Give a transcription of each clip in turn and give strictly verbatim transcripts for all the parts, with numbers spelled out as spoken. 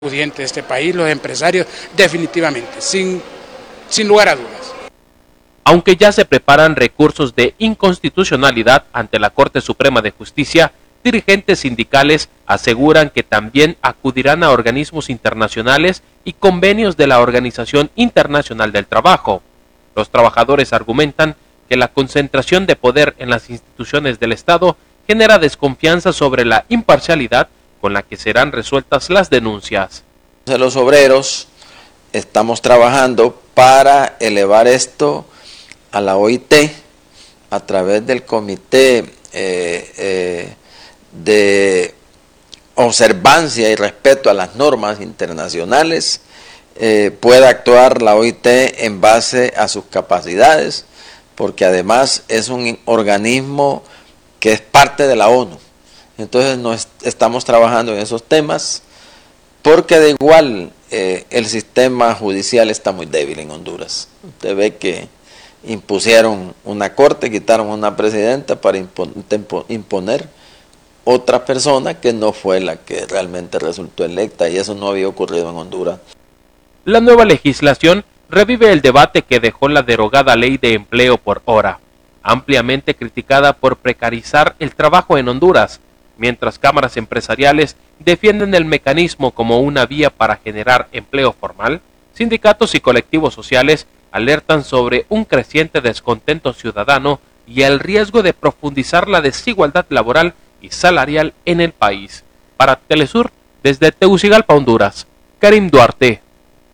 pudiente de este país, los empresarios, definitivamente, sin, sin lugar a dudas. Aunque ya se preparan recursos de inconstitucionalidad ante la Corte Suprema de Justicia, dirigentes sindicales aseguran que también acudirán a organismos internacionales y convenios de la Organización Internacional del Trabajo. Los trabajadores argumentan que la concentración de poder en las instituciones del Estado genera desconfianza sobre la imparcialidad con la que serán resueltas las denuncias. Los obreros estamos trabajando para elevar esto a la O I T a través del Comité eh, eh, de Observancia y Respeto a las Normas Internacionales. Eh, pueda actuar la O I T en base a sus capacidades, porque además es un organismo que es parte de la ONU. Entonces nos estamos trabajando en esos temas, porque de igual eh, el sistema judicial está muy débil en Honduras. Usted ve que impusieron una corte, quitaron una presidenta para imponer otra persona que no fue la que realmente resultó electa, y eso no había ocurrido en Honduras. La nueva legislación revive el debate que dejó la derogada ley de empleo por hora, ampliamente criticada por precarizar el trabajo en Honduras, mientras cámaras empresariales defienden el mecanismo como una vía para generar empleo formal. Sindicatos y colectivos sociales alertan sobre un creciente descontento ciudadano y el riesgo de profundizar la desigualdad laboral y salarial en el país. Para Telesur, desde Tegucigalpa, Honduras, Karim Duarte.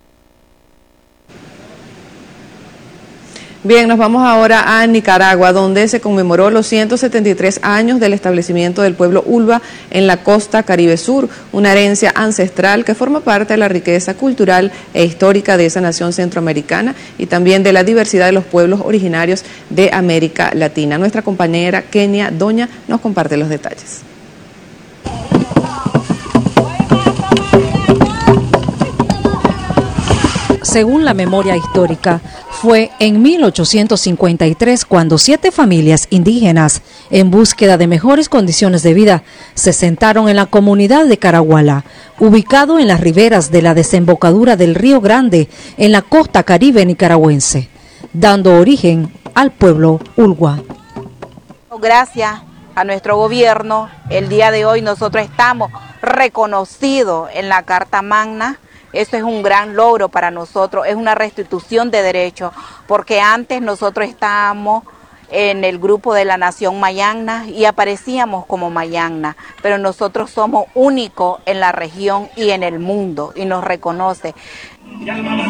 Bien, nos vamos ahora a Nicaragua, donde se conmemoró los ciento setenta y tres años del establecimiento del pueblo Ulua en la costa Caribe Sur, una herencia ancestral que forma parte de la riqueza cultural e histórica de esa nación centroamericana y también de la diversidad de los pueblos originarios de América Latina. Nuestra compañera Kenia Doña nos comparte los detalles. Según la memoria histórica, fue en mil ochocientos cincuenta y tres cuando siete familias indígenas, en búsqueda de mejores condiciones de vida, se sentaron en la comunidad de Caraguala, ubicado en las riberas de la desembocadura del Río Grande, en la costa caribe nicaragüense, dando origen al pueblo Ulua. Gracias a nuestro gobierno, el día de hoy nosotros estamos reconocidos en la Carta Magna. Eso es un gran logro para nosotros, es una restitución de derechos, porque antes nosotros estábamos en el grupo de la nación mayangna y aparecíamos como mayangna, pero nosotros somos únicos en la región y en el mundo y nos reconoce.